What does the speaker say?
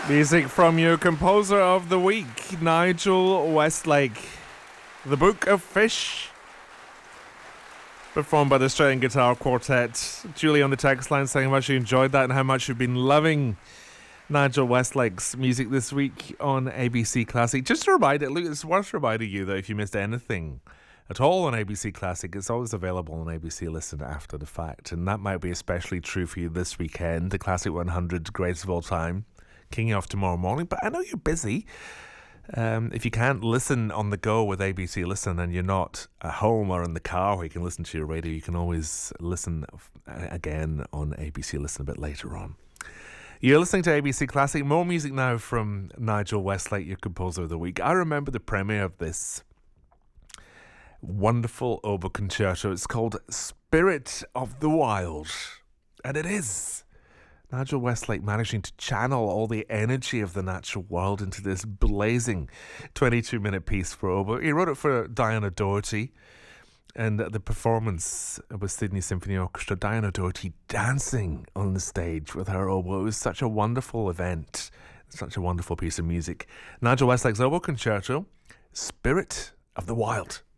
Music from your composer of the week, Nigel Westlake. The Book of Fish, performed by the Australian Guitar Quartet. Julie on the text line saying how much you enjoyed that and how much you've been loving Nigel Westlake's music this week on ABC Classic. Just a reminder, look, it's worth reminding you that if you missed anything at all on ABC Classic, it's always available on ABC Listen after the fact, and that might be especially true for you this weekend. The Classic 100 Greatest of All Time kicking off tomorrow morning, but I know you're busy. If you can't listen on the go with ABC Listen and you're not at home or in the car where you can listen to your radio, you can always listen again on ABC Listen a bit later on. You're listening to ABC Classic. More music now from Nigel Westlake, your composer of the week. I remember the premiere of this wonderful oboe concerto. It's called Spirit of the Wild, and it is Nigel Westlake managing to channel all the energy of the natural world into this blazing 22-minute piece for oboe. He wrote it for Diana Doherty, and the performance with Sydney Symphony Orchestra, Diana Doherty dancing on the stage with her oboe. It was such a wonderful event, such a wonderful piece of music. Nigel Westlake's oboe concerto, Spirit of the Wild.